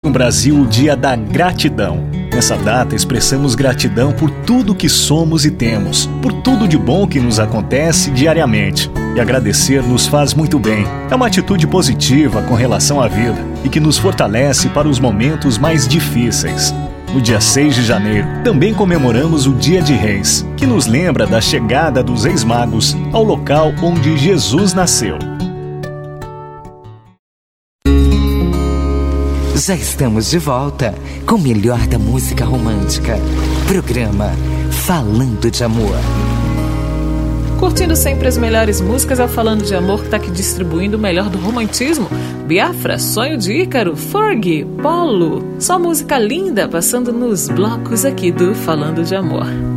no Brasil o Dia da Gratidão. Nessa data, expressamos gratidão por tudo que somos e temos, por tudo de bom que nos acontece diariamente. E agradecer nos faz muito bem. É uma atitude positiva com relação à vida e que nos fortalece para os momentos mais difíceis. No dia 6 de janeiro, também comemoramos o Dia de Reis, que nos lembra da chegada dos Reis Magos ao local onde Jesus nasceu. Já estamos de volta com o melhor da música romântica. Programa Falando de Amor. Curtindo sempre as melhores músicas, é o Falando de Amor que está aqui distribuindo o melhor do romantismo. Biafra, Sonho de Ícaro, Fergie, Polo. Só música linda passando nos blocos aqui do Falando de Amor.